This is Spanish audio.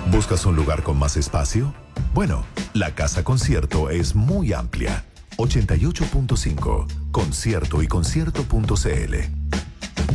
¿Buscas un lugar con más espacio? Bueno, la Casa Concierto es muy amplia. 88.5, concierto y concierto.cl.